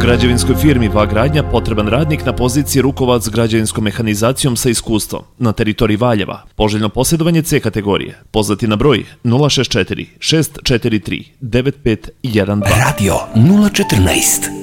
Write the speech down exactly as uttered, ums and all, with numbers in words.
Građevinskoj firmi Va Gradnja potreban radnik na poziciji rukovac građevinskom mehanizacijom sa iskustvom na teritoriji Valjeva. Poželjno posjedovanje C kategorije. Pozvati na broj nula šest četiri šest četiri tri devet pet jedan dva. Radio nula četrnaest.